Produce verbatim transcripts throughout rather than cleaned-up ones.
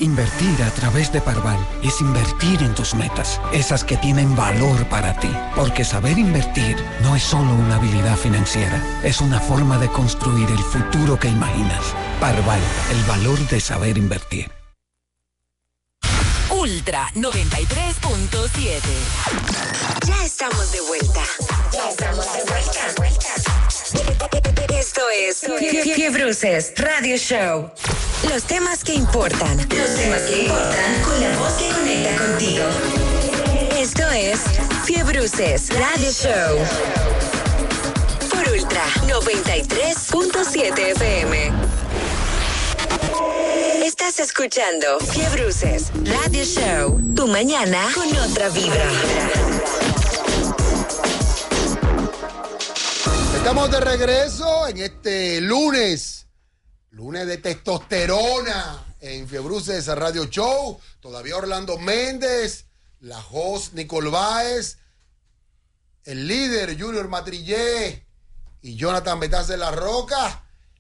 Invertir a través de Parval es invertir en tus metas, esas que tienen valor para ti. Porque saber invertir no es solo una habilidad financiera, es una forma de construir el futuro que imaginas. Parval, el valor de saber invertir. Ultra noventa y tres punto siete. Ya estamos de vuelta. Ya estamos de vuelta. Esto es Fiebruces Radio Show. Los temas que importan. Los temas que importan con la voz que conecta contigo. Esto es Fiebruces Radio Show. Por Ultra noventa y tres punto siete F M. Estás escuchando Fiebruces Radio Show. Tu mañana con otra vibra. Estamos de regreso en este lunes, lunes de testosterona en Fiebruces Radio Show. Todavía Orlando Méndez, la host Nicole Báez, el líder Junior Matrillé y Jonathan Betaz de la Roca.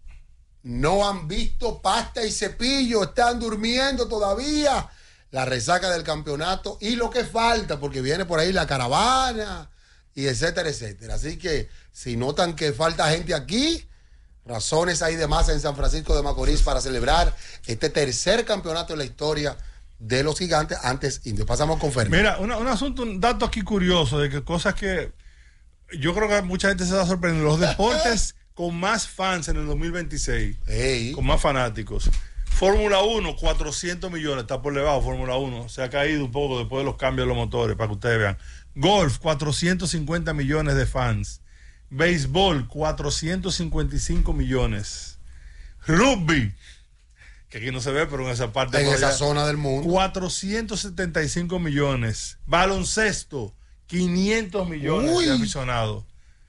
No han visto pasta y cepillo, están durmiendo todavía. La resaca del campeonato y lo que falta, porque viene por ahí la caravana y etcétera, etcétera. Así que si notan que falta gente aquí, razones hay de más en San Francisco de Macorís para celebrar este tercer campeonato en la historia de los Gigantes. Antes Indios. Pasamos con Fernando. Mira, una, un asunto, un dato aquí curioso de que cosas que yo creo que mucha gente se va a sorprender. Los deportes con más fans en el dos mil veintiséis, hey. con más fanáticos. Fórmula uno, cuatrocientos millones, está por debajo Fórmula uno, se ha caído un poco después de los cambios de los motores, para que ustedes vean. Golf, cuatrocientos cincuenta millones de fans. Béisbol, cuatrocientos cincuenta y cinco millones. Rugby, que aquí no se ve, pero en esa parte. En esa allá, zona del mundo. cuatrocientos setenta y cinco millones. Baloncesto, quinientos millones Uy. de aficionados.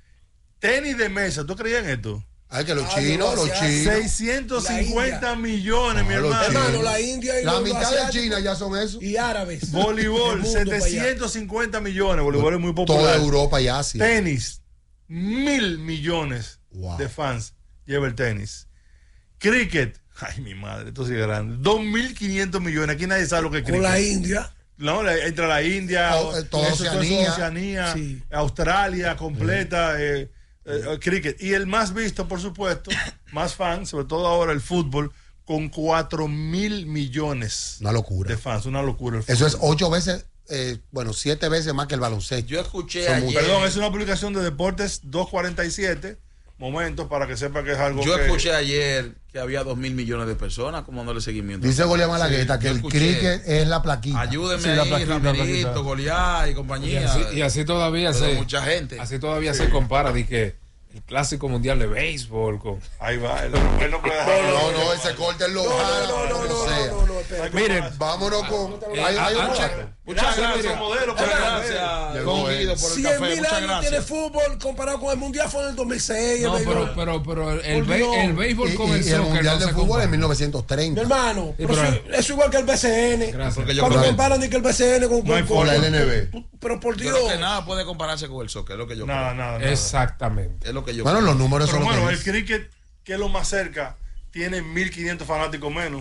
Tenis de mesa, ¿tú creías en esto? Ay, que los Ah, chinos, los chinos. seiscientos cincuenta millones, No, mi los hermano. Hermano, la India y La los mitad de asiáticos China ya son eso. y árabes. Voleibol, El mundo para allá. setecientos cincuenta millones. Voleibol es muy Toda popular. Europa y Asia. Tenis, mil millones Wow. de fans lleva el tenis. Cricket, ay mi madre, esto sí es grande. dos mil quinientos millones. Aquí nadie sabe lo que es cricket. Con la India. No, la- entre la India, Oh, eh, toda eso, todo eso, Oceanía. Oceanía, Sí. Australia completa, eh, eh, cricket. Y el más visto, por supuesto, más fans, sobre todo ahora el fútbol, con cuatro mil millones Una locura. de fans. Una locura el fútbol. Eso es ocho veces, eh, bueno, siete veces más que el baloncesto. Yo escuché Son ayer. muchos. Perdón, es una publicación de Deportes doscientos cuarenta y siete. Momentos para que sepa que es algo Yo que... escuché ayer que había dos mil millones de personas como dándole seguimiento. Dice Goliat Malagueta Sí, que yo el escuché. cricket es la plaquita. Ayúdenme Sí, ahí, la plaquita, la Ramirito, plaquita. Goliat y Y compañía. así, y así todavía Pero se mucha gente. así todavía se compara de que el clásico mundial de béisbol con Ahí va, él, él no puede dejar- No, no, ese corte es lo No, jala, no, no, como no, sea. no, no, no, espera. miren, Vámonos con. Eh, hay- hay un- antes- Muchas Gracias, gracias. modelo, Muchas por el gracias, Llegó don él. Guido, por el cien café. mil Muchas años tiene gracias. fútbol comparado con el mundial fue en el dos mil seis. no, el pero béisbol. pero pero el, Por bé- Dios. el béisbol y, con y- el y el soccer Mundial no de se Fútbol compara. en mil novecientos treinta. Mi hermano, Sí, pero pero- eso, eso es igual que el B C N. Gracias. Porque yo Cuando creo- comparan ni que el B C N con, No hay con- Con la con- L N B. Pero por Yo Dios. creo que nada puede compararse con el soccer, es lo que yo Nada, creo. nada, nada. Exactamente. Es lo que yo Bueno, creo. los números Pero son lo bueno, que el dicen. cricket, que es lo más cerca, tiene mil quinientos fanáticos menos.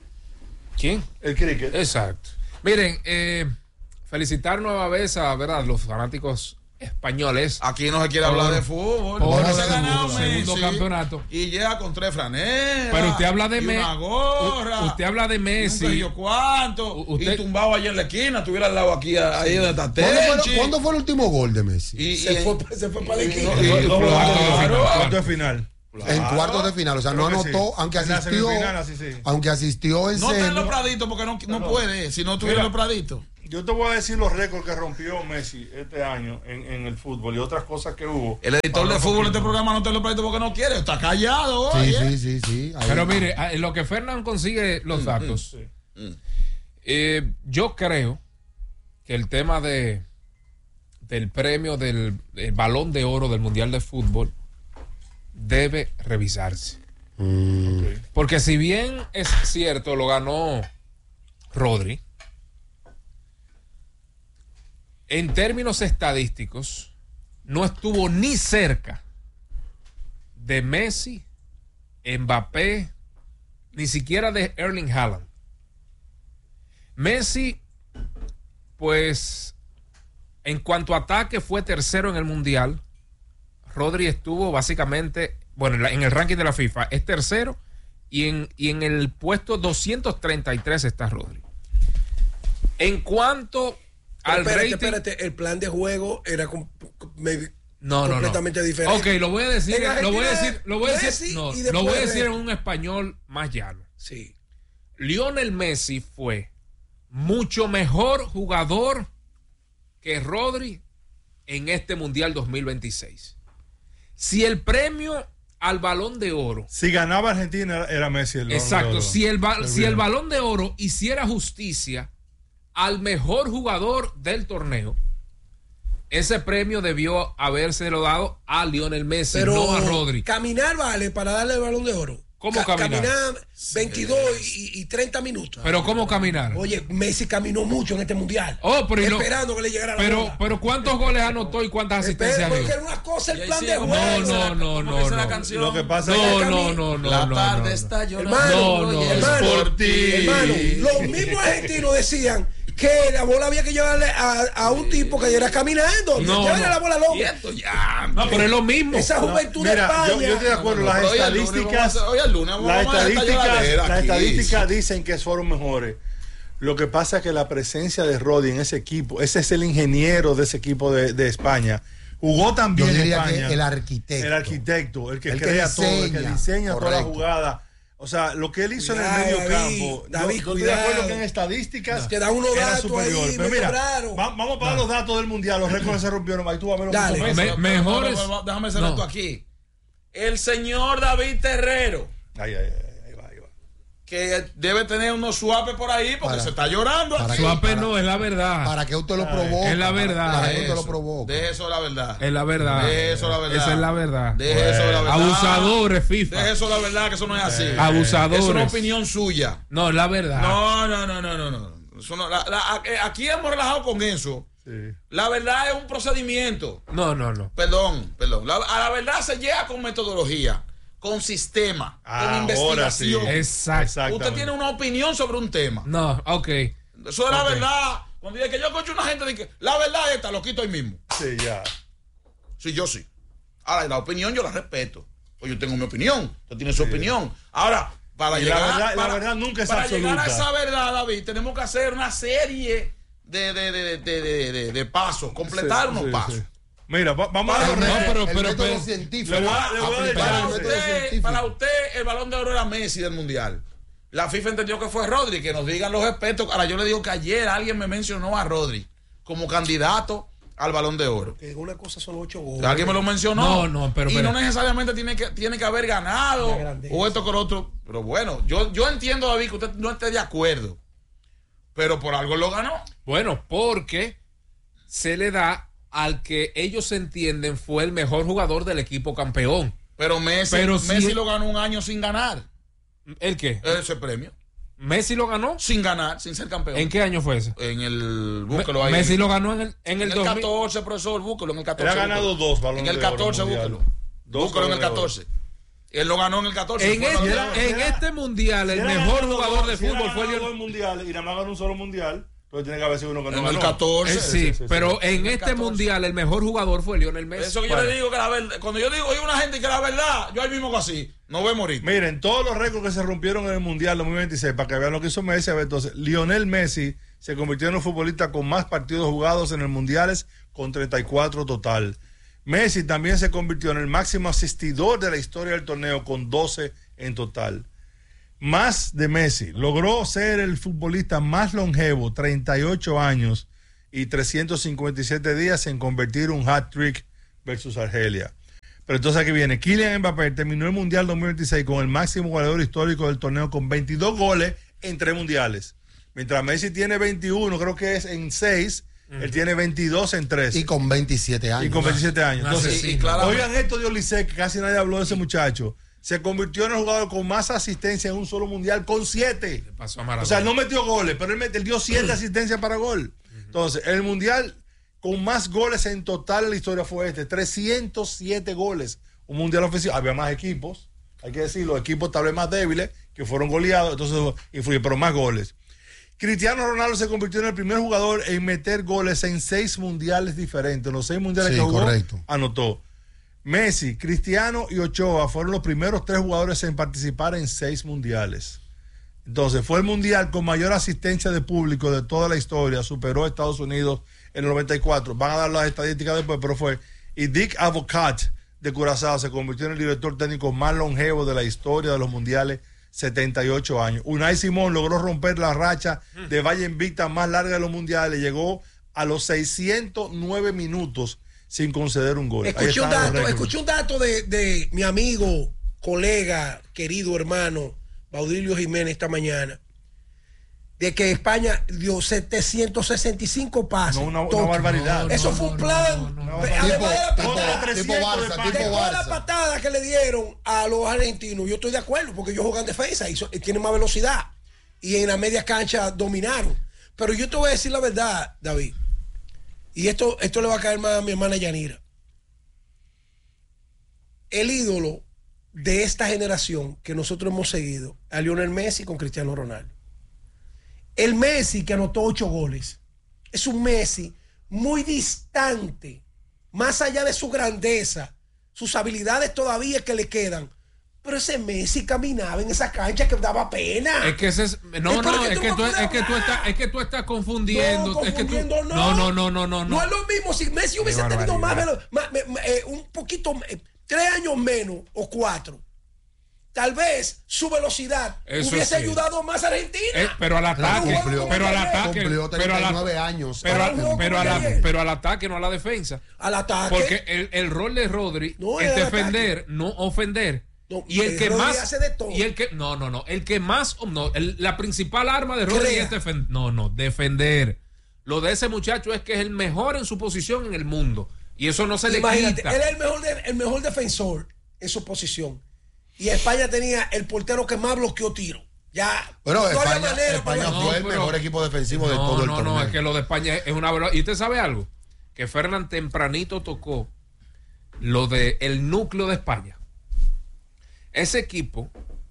¿Quién? El cricket. Exacto. Miren, eh, felicitar nueva vez a verdad los fanáticos españoles. Aquí no se quiere Por- hablar de fútbol. por No el se ha ganado segundo- segundo Messi. campeonato. Y llega con tres franelas. Pero usted habla de y Messi. una gorra. Usted habla de y un Messi. yo cuánto. U- usted- Y tumbado allí en la esquina. Estuviera al lado aquí, ahí donde está ¿Cuándo fue, Tenchi. cuándo fue el último gol de Messi? Y, Se y- fue, se fue para la y- esquina. y- y- Dos claro. cuartos cuartos de final. En cuartos de final. O sea, no Creo que anotó, sí. aunque En la asistió. semifinal, así sí. Aunque asistió en No está en los seno. praditos porque no, no puede. Si no estuviera en los praditos. Yo te voy a decir los récords que rompió Messi este año en, en el fútbol y otras cosas que hubo. El editor de fútbol de este programa no está en los praditos porque no quiere. Está callado. Sí, oye. sí, sí, sí. Ahí. Pero mire, a- en lo que Fernán consigue los datos, eh, yo creo que el tema de del premio del, del Balón de Oro del Mundial de Fútbol debe revisarse. Mm. Porque si bien es cierto, lo ganó Rodri, en términos estadísticos, no estuvo ni cerca de Messi, Mbappé, ni siquiera de Erling Haaland. Messi, pues, en cuanto a ataque, fue tercero en el Mundial. Rodri estuvo básicamente, bueno, en, la, en el ranking de la FIFA, es tercero. Y en, y en el puesto doscientos treinta y tres está Rodri. En cuanto Pero al espérate, rating... espérate, el plan de juego era com- com- me- No, no, completamente no. diferente. Ok, lo voy a decir, En lo voy a Argentina, decir, lo voy a decir, Messi no, y lo voy a después decir en Messi. un español más llano. Sí. Lionel Messi fue mucho mejor jugador que Rodri en este Mundial dos mil veintiséis. Si el premio al Balón de Oro, Si ganaba Argentina, era Messi el Balón de exacto, Oro. si el, ba- Muy si el bien. Balón de Oro hiciera justicia al mejor jugador del torneo, ese premio debió habérselo dado a Lionel Messi, Pero no a Rodri. caminar vale para darle el Balón de Oro. ¿Cómo caminar? Caminar veintidós y, y treinta minutos. Pero ¿cómo caminar? Oye, Messi caminó mucho en este mundial. Oh, pero y lo- esperando que le llegara la Pero, bola. pero ¿cuántos goles anotó y cuántas Espera, asistencias porque dio? era una cosa el Y ahí plan sí, de ¿cómo juego. que dice la- No, no, cómo no, que dice la no. canción? Lo que pasa No, es que no, no, no, La no, tarde no, no. está llorando. Hermano, No, no, y el hermano, por ti. hermano, los mismos argentinos decían que la bola había que llevarle a, a un tipo que era caminando. No, Llévale no. la bola loco. Y esto ya. No, pero es lo mismo. Esa juventud de Mira, España. yo, yo estoy de acuerdo, las Pero hoy el lunes estadísticas, vamos a- hoy el lunes vamos las a estar estadísticas, lloradera las aquí. estadísticas dicen que fueron mejores. Lo que pasa es que la presencia de Rodri en ese equipo, ese es el ingeniero de ese equipo de, de España. Jugó también Yo en diría España. que el arquitecto. El arquitecto, el que El que crea todo, el que diseña. diseña toda la Correcto. jugada. O sea, lo que él hizo Cuidado, en el medio David, campo, David, yo, yo estoy de acuerdo cuidado. que en estadísticas Te dan unos era datos superior. ahí Pero medio mira, raros. va- vamos para los datos del mundial, los récords se rompieron. Ahí tú vas a ver lo que Dale. hizo Me- Messi. mejores- No, no, no, déjame hacer no. esto aquí. El señor David Terrero, Ay, ay, ay, ahí va, ahí va. que debe tener unos suapes por ahí porque Para- se está llorando para aquí. que- Suape no, es la verdad. Para que usted lo provoque. es la verdad. Para que Deje usted lo eso, provoque. deje eso la verdad. Es la verdad. Deje eso la verdad. Esa es la verdad. Deje eso la verdad. Abusadores, FIFA. Deje eso la verdad, que eso no es así. Abusadores. Es una opinión suya. No, es la verdad. No, no, no, no, no. no. Eso no la- la- eh, aquí hemos relajado con eso. Sí. La verdad es un procedimiento. No, no, no. Perdón, perdón. La- a la verdad se llega con metodología, con sistema, Ah, con investigación. ahora sí. Exacto. Exactamente. Usted tiene una opinión sobre un tema. No, ok. Eso es la Ok. verdad. Cuando dice que yo escucho una gente dice que la verdad esta, lo quito ahí mismo. Sí, ya. Sí, yo sí. Ahora, la opinión yo la respeto. Pues yo tengo mi opinión. Usted tiene su opinión. Ahora, para Y la llegar, verdad- la para- verdad nunca es para llegar a absoluta. esa verdad, David, tenemos que hacer una serie de, de, de, de, de, de- de pasos, completar Sí, unos sí, pasos. sí. Mira, va- vamos a Para- los no, récords. pero- el pero- método pero- científico. le voy a- le voy a Aplicar decir- Para el método usted, científico. para usted, el Balón de Oro era Messi del Mundial. La FIFA entendió que fue Rodri, que nos digan los expertos. Ahora, yo le digo que ayer alguien me mencionó a Rodri como candidato al Balón de Oro. Que una cosa son ocho goles. Alguien me lo mencionó. No, no, pero- Y pero- no necesariamente tiene que, tiene que haber ganado La grandeza. o esto con lo otro. Pero bueno, yo, yo entiendo, David, que usted no esté de acuerdo. Pero por algo lo ganó. Bueno, porque se le da al que ellos entienden fue el mejor jugador del equipo campeón. Pero Messi, Pero Messi sí- lo ganó un año sin ganar ¿El qué? ese premio. ¿Messi lo ganó? Sin ganar, sin ser campeón. ¿En qué año fue ese? En el. Me- Búsquelo ahí. Messi lo ganó en el, en En el, el dos mil. catorce, profesor, búsquelo en el catorce. Él ha ganado búsquelo. dos balones En el de oro catorce, mundial. búsquelo. Dos Búsquelo en el balones de oro. catorce. Él lo ganó en el catorce. En, fue este, balón de era- oro. en era- este mundial, el Si él ha mejor ganado jugador dos- de si él ha fútbol fue ganado Lionel. dos mundiales y nada más ganó un solo mundial, pero tiene que haber sido uno que no En el ganó. catorce. Eh, sí, sí, sí, pero sí. en En el este catorce. mundial el mejor jugador fue Lionel Messi. Eso que yo Bueno, le digo que la verdad. Cuando yo digo, hay una gente que la verdad, yo ahí mismo hago así. No voy a morir. Miren, todos los récords que se rompieron en el Mundial dos mil veintiséis, para que vean lo que hizo Messi, a ver, entonces, Lionel Messi se convirtió en el futbolista con más partidos jugados en el Mundiales, con treinta y cuatro total. Messi también se convirtió en el máximo asistidor de la historia del torneo, con doce en total. Más de Messi, logró ser el futbolista más longevo, treinta y ocho años y trescientos cincuenta y siete días, en convertir un hat-trick versus Argelia. Pero entonces aquí viene, Kylian Mbappé terminó el Mundial dos mil veintiséis con el máximo goleador histórico del torneo, con veintidós goles en tres mundiales. Mientras Messi tiene veintiuno, creo que es en seis, él tiene veintidós en tres. Y con veintisiete años. Y con veintisiete años. Ah, Entonces, sí, sí, y claramente- oigan esto de Olise, que casi nadie habló de ese muchacho. Se convirtió en el jugador con más asistencia en un solo mundial, con siete. pasó a Maradona. O sea, no metió goles, pero él, metió, él dio siete asistencias para gol. Entonces, el mundial con más goles en total en la historia fue este, trescientos siete goles. Un mundial ofensivo. Había más equipos, hay que decirlo, equipos tal vez más débiles, que fueron goleados, entonces influye, pero más goles. Cristiano Ronaldo se convirtió en el primer jugador en meter goles en seis mundiales diferentes. En los seis mundiales Sí, que jugó, correcto. anotó. Messi, Cristiano y Ochoa fueron los primeros tres jugadores en participar en seis mundiales. Entonces, fue el mundial con mayor asistencia de público de toda la historia. Superó a Estados Unidos en el noventa y cuatro. Van a dar las estadísticas después, pero fue. Y Dick Advocat de Curazao se convirtió en el director técnico más longevo de la historia de los mundiales, setenta y ocho años. Unai Simón logró romper la racha de valla invicta más larga de los mundiales. Llegó a los seiscientos nueve minutos sin conceder un gol. Ahí Escuché un están los dato, récords. escuché un dato de, de mi amigo, colega, querido hermano, Baudilio Jiménez esta mañana, de que España dio setecientos sesenta y cinco pases. No, una, una Toque. barbaridad. Eso no, fue un no, plan. no, no, no. Además Tipo, de la tipo, patada, tipo Barça, de tipo de toda la Barça. patada que le dieron a los argentinos, yo estoy de acuerdo, porque ellos juegan defensa y, so- y tienen más velocidad. Y en la media cancha dominaron. Pero yo te voy a decir la verdad, David. Y esto, esto le va a caer más a mi hermana Yanira. El ídolo de esta generación que nosotros hemos seguido, a Lionel Messi con Cristiano Ronaldo. El Messi que anotó ocho goles es un Messi muy distante, más allá de su grandeza, sus habilidades todavía que le quedan. Pero ese Messi caminaba en esa cancha que daba pena. Es que ese es, no, Es no, porque es tú que no tú, puedes es que tú hablar. estás, es que tú estás confundiendo, No, es que tú, confundiendo, no, no, no, no, no, No no. es lo mismo si Messi hubiese Qué tenido más, barbaridad. velo- más- me- me- eh, un poquito, eh, tres años menos o cuatro. Tal vez su velocidad Eso hubiese sí. ayudado más a Argentina. Eh, pero al ataque, cumplió. pero al ataque, Cumplió pero al treinta y nueve años. pero, Para al- un juego pero, como al- ayer. pero al ataque, no a la defensa. Al ataque. Porque el, el rol de Rodri No, es es al defender, no ofender. No, y el el que Rodri más hace de todo. y el que no, no, no, el que más no, el- la principal arma de Rodri Crea. es defender. No, no, defender. Lo de ese muchacho es que es el mejor en su posición en el mundo y eso no se Imagínate, le quita. él es el mejor, de- el mejor defensor en su posición. Y España tenía el portero que más bloqueó tiro. Ya. Bueno, no había España, manera España para- No, fue el pero- mejor equipo defensivo de no, todo el no, torneo. no, es que lo de España es una verdad. ¿Y usted sabe algo? Que Fernán tempranito tocó lo de el núcleo de España. Ese equipo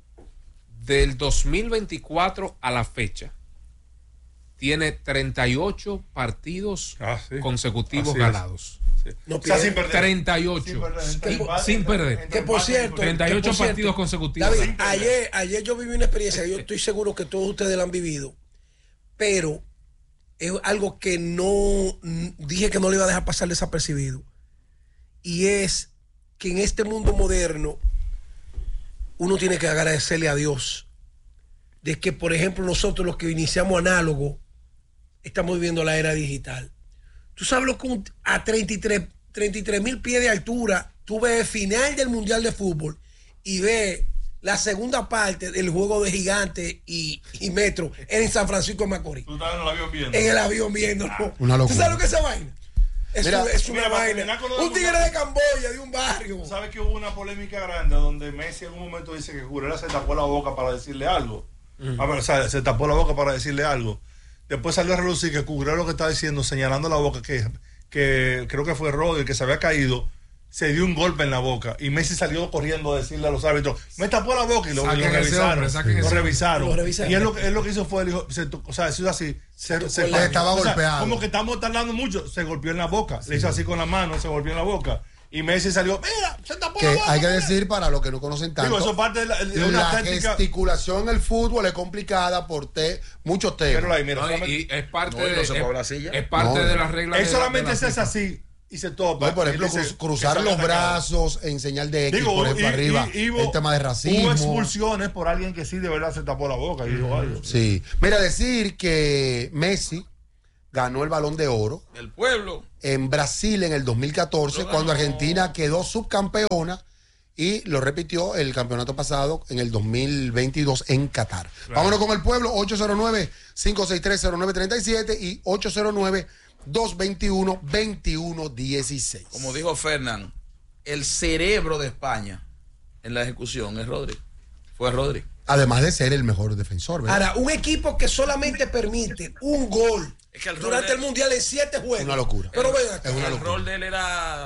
del dos mil veinticuatro a la fecha tiene treinta y ocho partidos Ah, sí. consecutivos Así es. ganados. No O sea, pierde. sin perder. treinta y ocho. Sin perder. Entre Sin- empate, sin entre- perder. entre Que por empate y cierto, treinta y ocho que por cierto, partidos consecutivos. David, Sin perder. ayer, ayer yo viví una experiencia, yo estoy seguro que todos ustedes la han vivido, pero es algo que no n- dije que no le iba a dejar pasar desapercibido. Y es que en este mundo moderno uno tiene que agradecerle a Dios de que, por ejemplo, nosotros los que iniciamos análogo estamos viviendo la era digital. Tú sabes lo que un- a treinta y tres mil pies de altura, tú ves el final del Mundial de Fútbol y ves la segunda parte del juego de Gigante y, y Metro en San Francisco de Macorís. Tú estabas en el avión viendo. En el avión viéndolo. Una locura. ¿Tú sabes lo que es esa vaina? Es, Mira, una, es una mira, para vaina. terminar con lo del Un tigre Mundial. de Camboya, de un barrio. Tú sabes que hubo una polémica grande donde Messi en un momento dice que Curela se tapó la boca para decirle algo. A ver, o sea, se tapó la boca para decirle algo. Después salió a relucir que Curela lo que estaba diciendo, señalando la boca, que, que creo que fue Rodri, que se había caído, se dio un golpe en la boca. Y Messi salió corriendo a decirle a los árbitros, me tapó la boca y lo, y lo Saquen ese revisaron. hombre, saquen lo, ese hombre. revisaron. Lo revisaron. Y él lo, él lo que hizo fue, dijo, se, to- o sea, se hizo así. Se, se- le estaba o sea, golpeado. Como que estamos tardando mucho. Se golpeó en la boca. Le hizo así con la mano, se golpeó en la boca. Y Messi salió, mira, se tapó la Que boca. hay que mira". decir, para los que no conocen tanto, Digo, eso es parte de, la, de una la táctica. gesticulación en el fútbol es complicada por te, muchos Pero temas. ahí, mira, No, solamente- y, y es parte No, y no de, se puede hablar así ya. es parte No, de no. las reglas. él de la- solamente de la se hace FIFA. así y se topa. No, por Y ejemplo, dice cruz- que cruzar se los había atacado. brazos en señal de X, Digo, por ejemplo, y- arriba. y- y hubo- el tema de racismo. Hubo expulsiones por alguien que sí de verdad se tapó la boca y dijo algo. Sí. Mira, decir que Messi ganó el Balón de Oro El pueblo. en Brasil en el dos mil catorce, cuando Argentina quedó subcampeona, y lo repitió el campeonato pasado en el dos mil veintidós en Qatar. Vámonos con el pueblo, ocho cero nueve, cinco seis tres, cero nueve tres siete y ocho cero nueve, dos dos uno, dos uno uno seis. Como dijo Fernán, el cerebro de España en la ejecución es Rodri. Fue Rodri. Además de ser el mejor defensor, ¿verdad? Ahora, un equipo que solamente permite un gol Es que el rol durante de- el Mundial en siete juegos. Una locura. Pero ven acá. Es una el locura. rol de él era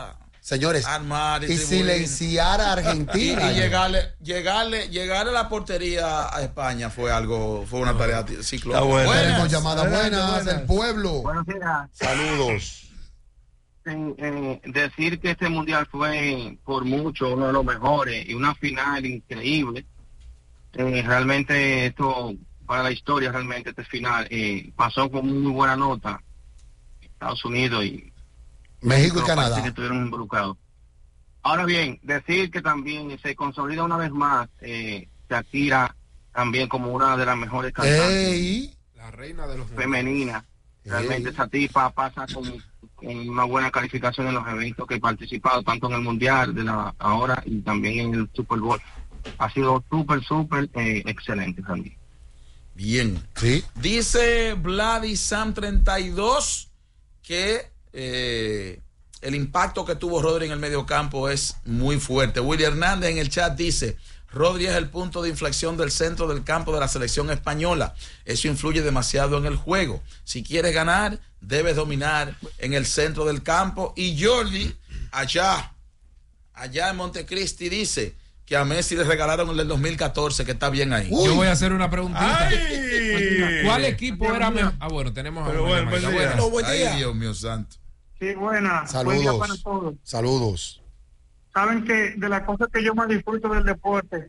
señores, Armar y distribuir. silenciar a Argentina. Y, y llegarle, llegarle, llegarle a la portería a España fue algo, fue una tarea ciclónica. Está bueno. Tenemos llamadas Adelante, buenas buenas. del pueblo. Buenos días. Saludos. Eh, eh, decir que este mundial fue por mucho uno de los mejores y una final increíble. Eh, realmente esto, para la historia, realmente este final eh, pasó con muy buena nota. Estados Unidos y México y los Canadá. países que estuvieron involucrados. Ahora bien, decir que también se consolida una vez más eh, Shakira también como una de las mejores cantantes Ey, La reina de los femeninas. Realmente Ey. esa tipa pasa con, con una buena calificación en los eventos que he participado, tanto en el Mundial de la ahora y también en el Super Bowl. Ha sido súper, súper eh, excelente también. Bien. sí. Dice Vladi Sam treinta y dos que eh, el impacto que tuvo Rodri en el mediocampo es muy fuerte. Willy Hernández en el chat dice: Rodri es el punto de inflexión del centro del campo de la selección española. Eso influye demasiado en el juego. Si quieres ganar, debes dominar en el centro del campo. Y Jordi, allá, allá en Montecristi, dice que a Messi le regalaron el del dos mil catorce, que está bien ahí. Uy. Yo voy a hacer una preguntita. ¡Ay! ¿Cuál equipo era mejor? Ah, bueno, tenemos Pero una bueno, llamadita. buen día. Buenas. No, buen día. Ay, Dios mío santo. Sí, buena. Buen día para Saludos. todos. Saludos. Saben que de las cosas que yo más disfruto del deporte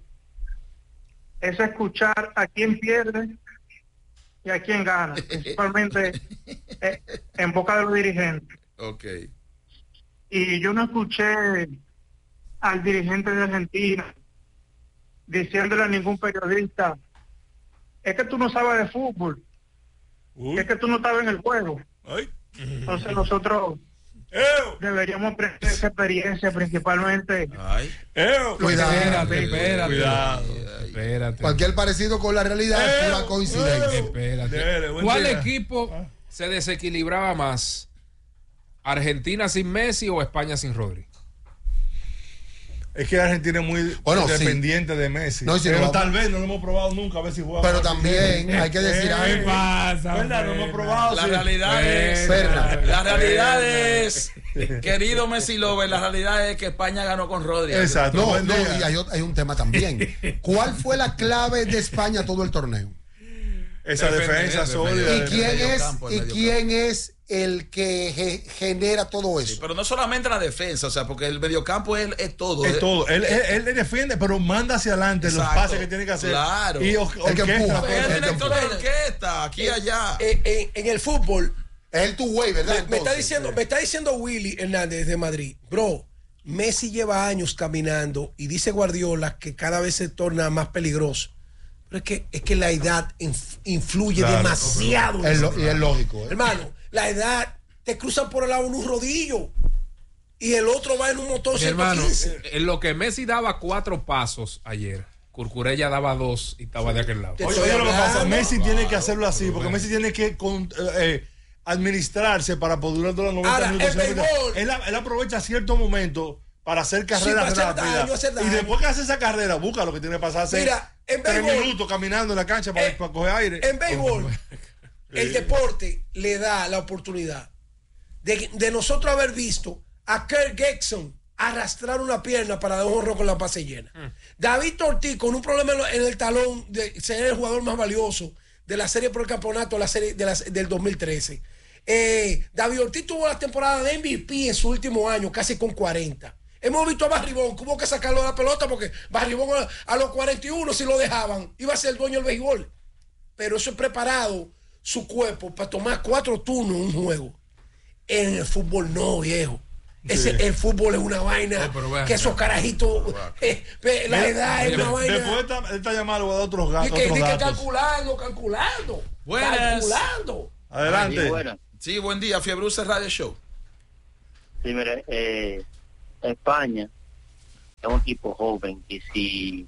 es escuchar a quién pierde y a quién gana, principalmente eh, en boca de los dirigentes. Ok. Y yo no escuché al dirigente de Argentina diciéndole a ningún periodista: es que tú no sabes de fútbol, Uy. es que tú no sabes en el juego. Ay. Entonces nosotros ¡Eo! deberíamos aprender esa experiencia, principalmente. Ay. ¡Eo! Cuidado. Espérate, espérate. Cuidado. Espérate. Cualquier parecido con la realidad es ¡Eo! pura coincidencia. ¡Eo! Espérate. Dele, buen ¿Cuál día. equipo se desequilibraba más? ¿Argentina sin Messi o España sin Rodri? Es que Argentina es muy Bueno, dependiente de Messi. No, y si pero no- tal vez no lo hemos probado nunca, a ver si juega. Pero más. también hay que decir Eh, algo. pasa? ¿Verdad? No hemos probado. La sí. realidad es, Ferna. la realidad es, querido Messi Lover, la realidad es que España ganó con Rodri. Exacto. No, buen no, día. y hay, ot- hay un tema también. ¿Cuál fue la clave de España todo el torneo? Esa Defender, defensa defender. sólida. ¿Y el quién medio es, campo, el y medio quién es el que ge- genera todo Sí, eso? pero no solamente la defensa, o sea, porque el mediocampo es, es todo. Es ¿eh? todo. Él, él, él le defiende, pero manda hacia adelante los Exacto. pases que tiene que hacer. Claro. Y or- El que orquesta empuja. todo. Es el el director de campo. orquesta, aquí y allá. Eh, eh, en el fútbol, Es el two way, ¿verdad? me, me está Entonces, diciendo, me está diciendo Willy Hernández de Madrid, bro, Messi lleva años caminando y dice Guardiola que cada vez se torna más peligroso. Pero es que, es que la edad inf- influye Claro. demasiado. es lo- y es lógico. ¿eh? Hermano, la edad, te cruzan por el lado en un rodillo y el otro va en un motor Mi hermano, ciento quince. en lo que Messi daba cuatro pasos ayer, Curcurella daba dos y estaba de aquel lado. Te Oye, estoy oye lo que pasa, hablando. Messi tiene que hacerlo así, porque Messi tiene que con- eh, eh, administrarse para poder durar todos los noventa Ahora, minutos. el béisbol. Él, él aprovecha ciertos momentos para hacer carreras para hacer rápidas. daño, hacer Y daño. después que hace esa carrera, busca lo que tiene que pasar. Hacer Mira, en tres béisbol- minutos caminando en la cancha para, Eh, para coger aire. En béisbol, el deporte le da la oportunidad de, de nosotros haber visto a Kirk Gibson arrastrar una pierna para dar un horror con la base llena. David Ortiz con un problema en, lo- en el talón de ser el jugador más valioso de la serie por el campeonato de la serie de la- del dos mil trece. Eh, David Ortiz tuvo la temporada de M V P en su último año, casi con cuarenta. Hemos visto a Barribón, hubo que sacarlo de la pelota porque Barribón a, a los cuarenta y uno, si lo dejaban, iba a ser el dueño del béisbol. Pero eso es preparado su cuerpo para tomar cuatro turnos en un juego. En el fútbol no, viejo. Ese, el fútbol es una vaina No, pero vean, que esos carajitos, eh, eh, la Mira, edad es de- una vaina. Después de esta, de esta llamada le voy a dar otros, Y gatos, que, otros y que datos. calculando, calculando. Buenas. Calculando. Adelante. Sí, bueno. Sí, buen día, Fiebruce Radio Show. Sí, mire, eh, España es un equipo joven y si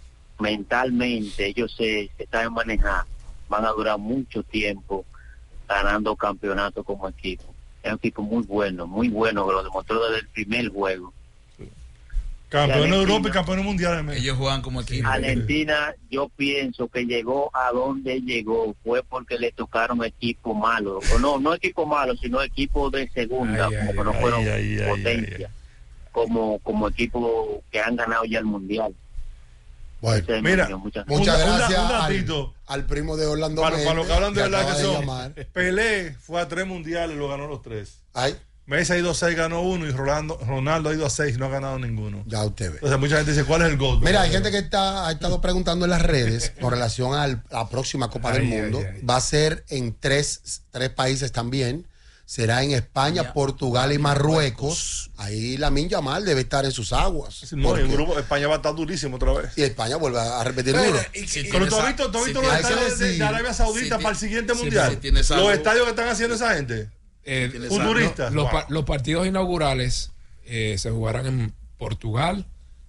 mentalmente ellos se, se saben manejar, van a durar mucho tiempo ganando campeonatos como equipo. Es un equipo muy bueno, muy bueno, que lo demostró desde el primer juego. Campeón de Argentina. Europa y campeón mundial. Ellos juegan como equipo. Argentina, yo pienso que llegó a donde llegó fue porque le tocaron equipos malos, o no, no equipos malos, sino equipos de segunda, Ay, ay, como que no ay, fueron ay, ay, potencia. ay, como como equipos que han ganado ya el mundial. Bueno, Ese es mira, mío, muchas muchas Un- un- gracias un al, datito. al primo de Orlando Para, Méndez, para los que hablan de verdad acaba que de son, llamar. Pelé fue a tres mundiales y lo ganó los tres. Ay, Messi ha ido a seis, ganó uno, y Rolando, Ronaldo ha ido a seis, no ha ganado ninguno. ya usted ve. Entonces mucha gente dice, ¿cuál es el gol? Mira, hay gente que está, ha estado preguntando en las redes con relación al- a la próxima Copa del Ay, Mundo. ay, ay. Va a ser en tres, tres países también. Será en España, España, Portugal y Marruecos. Ahí Lamine Yamal debe estar en sus aguas. No, Porque- el grupo España va a estar durísimo otra vez. y España vuelve a repetir Bueno, duro. y- Sí, y- Pero tú has esa- visto, tú has sí visto los tiene estadios esa- de, de Arabia Saudita sí para el tiene- siguiente sí, mundial. sí tiene esa Los luz. estadios que están haciendo esa gente. Eh, tiene lo- Futuristas. los, Wow. pa- los partidos inaugurales eh, se jugarán en Portugal,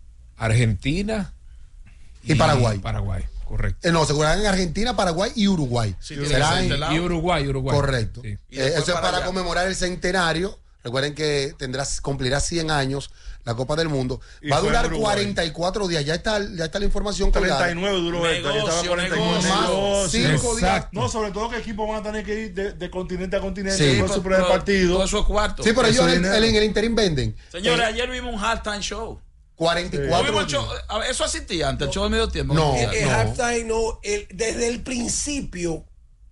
Argentina Y Paraguay. Paraguay, correcto. Eh, no, se jugarán en Argentina, Paraguay y Uruguay. Sí, tiene Será que ser en- de lado. Y Uruguay, Uruguay. Correcto. Sí. Y Eh, después eso es para para allá. conmemorar el centenario. Recuerden que tendrás, cumplirá cien años la Copa del Mundo. Y Va a fue en durar Uruguay. cuarenta y cuatro días. Ya está, ya está la información colgada. treinta y nueve duró esto, ya estaba Negocio, cuarenta y nueve. negocio. Más Negocio. cinco días. Exacto. No, sobre todo que equipos van a tener que ir de, de continente a continente Sí. con Pero- su primer pero partido. Todo eso es cuarto. Sí, pero Eso ellos es en, dinero. en el interín venden. Señores, eh, ayer vimos un halftime show. cuarenta y ¿No cuatro vimos el días. show? A ver, eso asistía antes, el show de medio tiempo. No. el, el no. halftime no, el- desde el principio,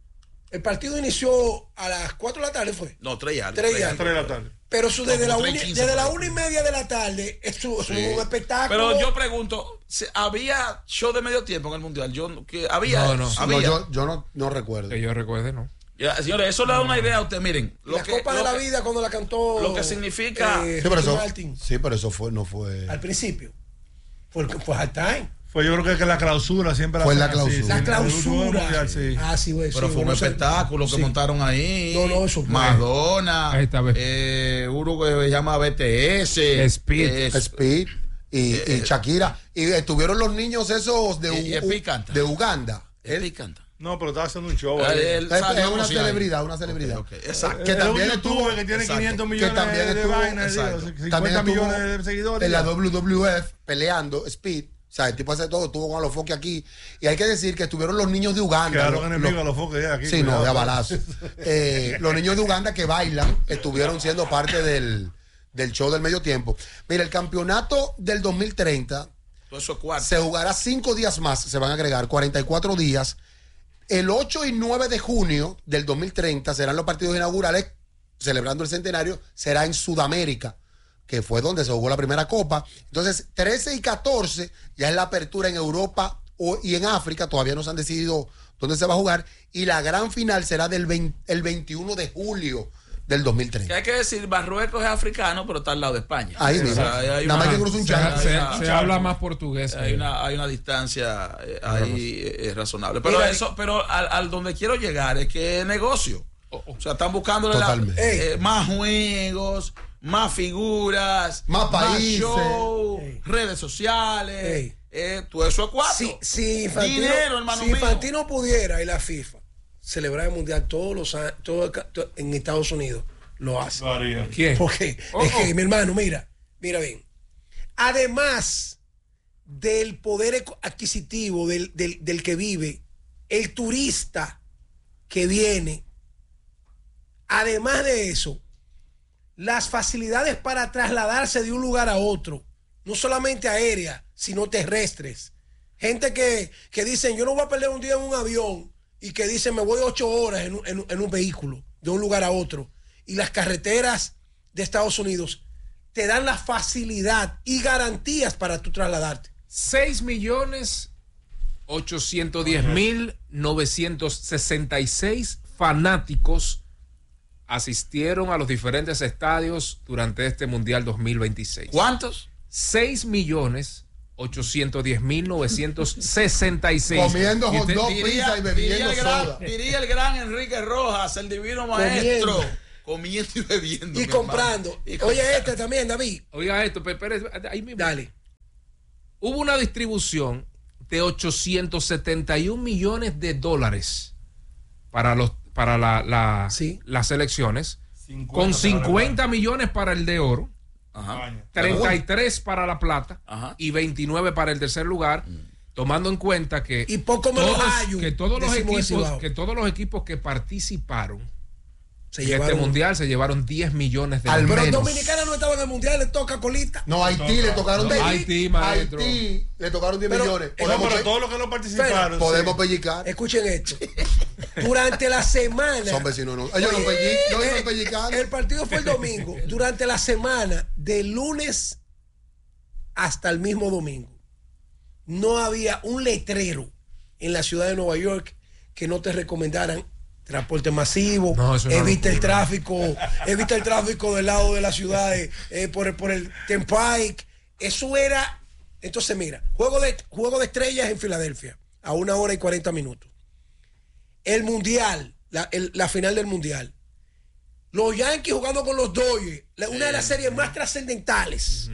el partido inició a las cuatro de la tarde, fue. No, tres y algo. Tres y tres y algo. Tres de la tarde. Pero su, desde, No, la como una, tres y quince desde la por ahí. una y media de la tarde, es, un- es Sí. un espectáculo. Pero yo pregunto, ¿se- ¿había show de medio tiempo en el mundial? Yo no- que había, No, no. había. No, yo, yo no, no recuerdo. Que yo recuerde, ¿no? Ya, señores, eso le da una idea a usted. Miren, lo la que, Copa de lo la que- Vida cuando la cantó. lo que significa- eh, Sí, pero Ricky eso, Martin, sí, pero eso fue, no fue. al principio. Fue, fue halftime. Fue yo creo que, que la clausura siempre Fue hacen la así, clausura. sí. La En el último clausura. mundial, sí. Ah, sí, güey. Pero sí, fue un bueno, se- espectáculo que sí. montaron ahí. No, no, eso fue- Madonna. Ahí está, ve. eh, uno que se llama B T S. Speed. eh, Speed y, y Shakira. Y estuvieron los niños esos de, Y- y U- Speed canta. de Uganda. Él Él- canta. No, pero estaba haciendo un show. Él- ahí. él es, salió es como una si hay. celebridad, una celebridad. Ok, ok, exacto. Que Es también un estuvo- youtuber que tiene exacto. quinientos Que millones también de estuvo- vainas, digo, exacto. cincuenta También estuvo millones de seguidores. en la ya. W W F peleando Speed. O sea, el tipo hace todo, estuvo con los foques aquí. Y hay que decir que estuvieron los niños de Uganda. Quedaron los- enemigos los- a los foques ya aquí. Sí, no, cuidado. de abalazo. Eh, los niños de Uganda que bailan estuvieron siendo parte del, del show del medio tiempo. Mira, el campeonato del dos mil treinta Todo eso es cuarto. se jugará cinco días más, se van a agregar cuarenta y cuatro días. El ocho y nueve de junio del dos mil treinta serán los partidos inaugurales celebrando el centenario, será en Sudamérica, que fue donde se jugó la primera copa. Entonces, trece y catorce ya es la apertura en Europa o- y en África, todavía no se han decidido dónde se va a jugar, y la gran final será del veinte el veintiuno de julio del dos mil Que treinta. hay que decir, Marruecos es africano, pero está al lado de España. Ahí O mismo. sea, hay- hay Nada más una- que cruza un Se, charco. se- hay- se habla más portugués. Hay eh. una, hay una distancia eh, ahí eh, razonable. Pero Mira, eso, pero al, al donde quiero llegar es que es negocio. O sea, están buscando Totalmente. más juegos, más figuras, Más países. show, Ey. redes sociales. Ey. eh, todo eso es cuatro. Si, si Infantino, Dinero, hermano si mío. Infantino pudiera y la FIFA celebrar el mundial todos los años todo, todo- en Estados Unidos, lo hace. Lo haría. ¿Quién? Porque Oh, es que, oh. mi hermano, mira, mira bien. Además del poder eco- adquisitivo del, del, del que vive, el turista que viene, además de eso, las facilidades para trasladarse de un lugar a otro, no solamente aéreas, sino terrestres. Gente que, que dicen, yo no voy a perder un día en un avión, y que dicen, me voy ocho horas en un, en un- en un vehículo, de un lugar a otro. Y las carreteras de Estados Unidos te dan la facilidad y garantías para tú trasladarte. seis millones ochocientos diez mil novecientos sesenta y seis fanáticos asistieron a los diferentes estadios durante este Mundial dos mil veintiséis. ¿Cuántos? seis millones ochocientos diez mil novecientos sesenta y seis. Comiendo Y hot usted- dog, Diría, pizza y diría bebiendo el gran, soda. diría el gran Enrique Rojas, el divino maestro. Comiendo. Comiendo y bebiendo. Y mi comprando. hermano. Y Oye, comprando. este también, David. Oiga esto, pe- espere, ahí mismo. Dale. Hubo una distribución de ochocientos setenta y un millones de dólares para los para la, la- Sí. las elecciones, cincuenta con para cincuenta millones para el de oro, Ajá. España. treinta y tres para la plata Ajá. y veintinueve para el tercer lugar, tomando en cuenta que Y poco menos todos, Ayu, que todos los decimos equipos Cibao. que todos los equipos que participaron Se en llevaron, este mundial se llevaron diez millones de Al dólares. pero menos. Dominicana no estaba en el mundial, le toca colita. No, a Haití le tocaron diez. Haití, maestro. Haití le tocaron diez Pero- millones. No, Podemos, pero pe- todos los que no participaron. podemos sí. pellicar. Escuchen esto. Durante la semana. Son vecinos. No, ellos no, pelli- no iban Eh, pellicando. El partido fue el domingo. Durante la semana, de lunes hasta el mismo domingo, no había un letrero en la ciudad de Nueva York que no te recomendaran transporte masivo, No, eso es una evita el locura. tráfico, evita el tráfico del lado de la ciudad, eh, eh, por, el- por el Turnpike. Eso era. Entonces, mira, juego de, juego de estrellas en Filadelfia, a una hora y cuarenta minutos. El mundial, la, el- la final del mundial. Los Yankees jugando con los Dodgers, la- una de las series más trascendentales.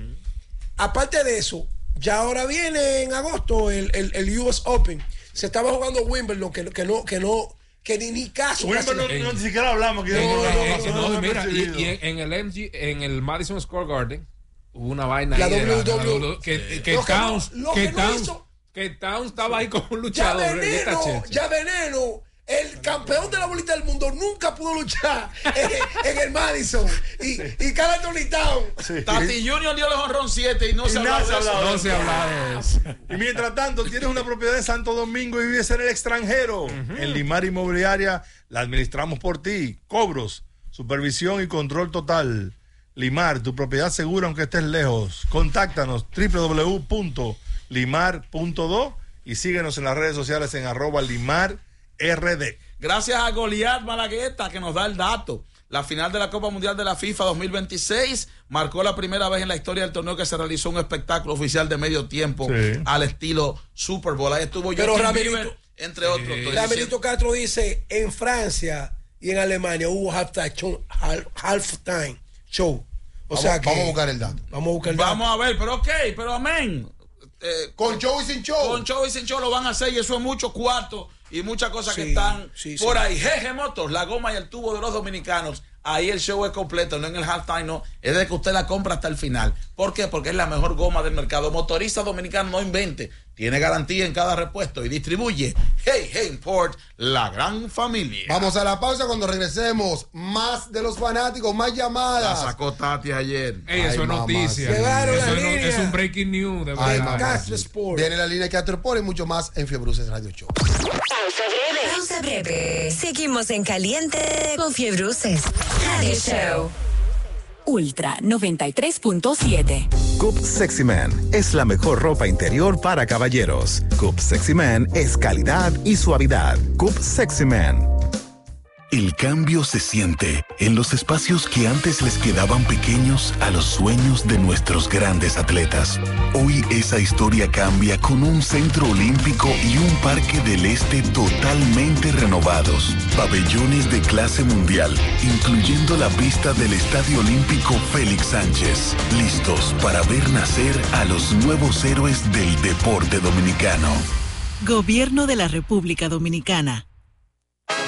Aparte de eso, ya ahora viene en agosto el, el, el U S Open. Se estaba jugando Wimbledon, que, que no, que no, que ni, ni caso. casi Wimbledon le- no, ni siquiera hablamos. Que En- no, en- pasó en- no, nada mira, y, percibido. y en, en el M G, en el Madison Square Garden hubo una vaina La ahí de W W. W- que, que Lo que no- Towns lo que que no Towns hizo- que Towns estaba ahí como un Ya luchador en esta Veneno, checha. ya Veneno, el campeón de la bolita del mundo nunca pudo luchar en, en el Madison. Y, y Carl Anthony Towns. Tati Junior dio el jonrón siete y no se Y hablaba nada de se eso. hablaba. No se habla de eso. Y mientras tanto, tienes una propiedad en Santo Domingo y vives en el extranjero. En Limar Inmobiliaria la administramos por ti. Cobros, supervisión y control total. Limar, tu propiedad segura aunque estés lejos. Contáctanos doble u doble u doble u punto limar punto do y síguenos en las redes sociales en arroba limar R D. Gracias a Goliat Malagueta que nos da el dato. La final de la Copa Mundial de la FIFA dos mil veintiséis marcó la primera vez en la historia del torneo que se realizó un espectáculo oficial de medio tiempo Sí. al estilo Super Bowl. Ahí estuvo Pero Justin Ramirito- Bieber, entre otros. Estoy Ramirito diciendo- Castro dice, en Francia y en Alemania hubo halftime show. half- halftime show. O Vamos, sea que, vamos a buscar el dato. Vamos a buscar el dato. Vamos a ver, pero ok, pero amén. Eh, Con show y sin show. Con show y sin show lo van a hacer y eso es mucho cuarto y muchas cosas que Sí, están sí, por sí. ahí. G G Motors, la goma y el tubo de los dominicanos. Ahí el show es completo, no en el halftime, no. Es de que usted la compra hasta el final. ¿Por qué? Porque es la mejor goma del mercado. Motorista dominicano, no invente. Tiene garantía en cada repuesto y distribuye Hey Hey Import, la gran familia. Vamos a la pausa. Cuando regresemos, más de los fanáticos, más La llamadas. sacó Tati ayer. Ey, eso Ay, es noticia. mamá. Llegaron Eso la es, no- línea. es un breaking news. De Ay, verdad. mamá. Castro Sport. Viene la línea que Atropol y mucho más en Fiebruces Radio Show. Pausa breve. Pausa breve. Seguimos en caliente con Fiebruces Radio Show. Ultra noventa y tres punto siete. Coop Sexy Man es la mejor ropa interior para caballeros. Coop Sexy Man es calidad y suavidad. Coop Sexy Man. El cambio se siente en los espacios que antes les quedaban pequeños a los sueños de nuestros grandes atletas. Hoy esa historia cambia con un centro olímpico y un parque del este totalmente renovados. Pabellones de clase mundial, incluyendo la pista del Estadio Olímpico Félix Sánchez. Listos para ver nacer a los nuevos héroes del deporte dominicano. Gobierno de la República Dominicana.